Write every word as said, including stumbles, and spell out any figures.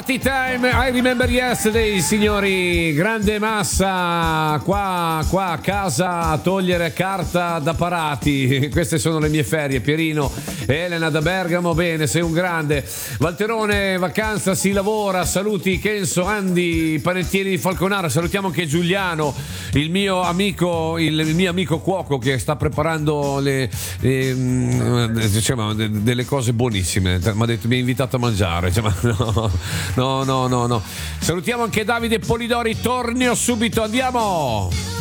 Party time, I remember yesterday, signori. Grande Massa qua, qua a casa a togliere carta da parati. Queste sono le mie ferie. Pierino, Elena da Bergamo, bene, sei un grande. Valterone, vacanza, si lavora. Saluti Kenzo, Andy, panettieri di Falconara. Salutiamo anche Giuliano, il mio amico, il, il mio amico cuoco che sta preparando le, le, diciamo, delle cose buonissime. Mi ha detto, mi ha invitato a mangiare. Cioè, ma no, no, no, no, no. Salutiamo anche Davide Polidori. Tornio subito, andiamo.